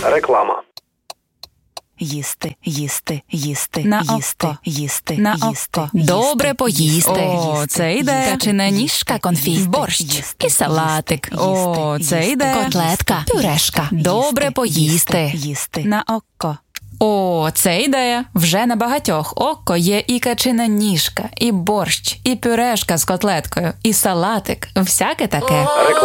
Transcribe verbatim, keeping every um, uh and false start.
Реклама. Їсти, їсти, їсти, На їсти, око. їсти, На їсти, око. їсти, Добре поїсти. їсти, О, це йде. їсти, Качана їсти, ніжка, конфі, їсти, борщ їсти, і салатик. їсти, О, їсти, це їсти, йде. Котлетка, пюрешка. Добре їсти, поїсти. їсти. На око. О, це ідея. Вже на багатьох око є і качина ніжка, і борщ, і пюрешка з котлеткою, і салатик. Всяке таке. Реклама.